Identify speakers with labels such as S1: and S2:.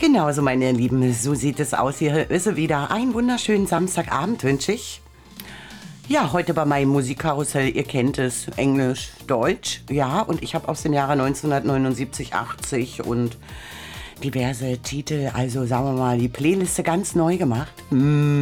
S1: Genauso, meine Lieben, so sieht es aus. Hier ist sie wieder. Einen wunderschönen Samstagabend wünsche ich. Ja, heute bei meinem Musikkarussell, ihr kennt es, Englisch, Deutsch, ja, und ich habe aus dem Jahre 1979, 80 und diverse Titel, also sagen wir mal, die Playliste ganz neu gemacht.